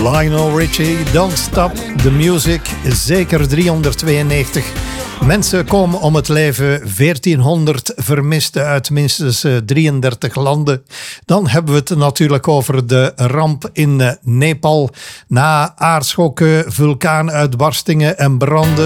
Lionel Richie, Don't Stop the Music, zeker 392 mensen komen om het leven, 1400 vermisten uit minstens 33 landen. Dan hebben we het natuurlijk over de ramp in Nepal na aardschokken, vulkaanuitbarstingen en branden.